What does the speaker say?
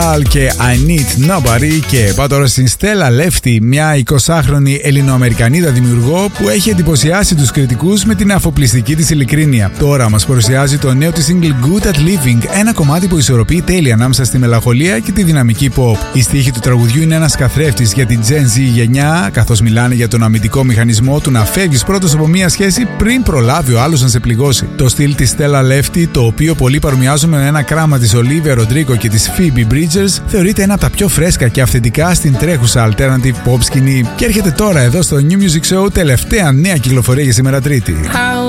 και I Need Nobody. Και πάω τώρα στην Στέλλα Λέφτη, μια 20χρονη Ελληνοαμερικανίδα δημιουργό που έχει εντυπωσιάσει τους κριτικούς με την αφοπλιστική της ειλικρίνεια. Τώρα μας παρουσιάζει το νέο της single Good at Living, ένα κομμάτι που ισορροπεί τέλεια ανάμεσα στη μελαγχολία και τη δυναμική pop. Η στίχη του τραγουδιού είναι ένας καθρέφτης για την Gen Z γενιά, καθώς μιλάνε για τον αμυντικό μηχανισμό του να φεύγεις πρώτος από μια σχέση πριν προλάβει ο άλλος να σε πληγώσει. Το στυλ της Στέλλα Λέφτη, το οποίο πολλοί παρομοιάζουν με ένα κράμα της Olivia Rodrigo και της Phoebe Bridgers, θεωρείται ένα από τα πιο φρέσκα και αυθεντικά στην τρέχουσα alternative pop σκηνή. Και έρχεται τώρα εδώ στο New Music Show, τελευταία νέα κυκλοφορία για σήμερα Τρίτη.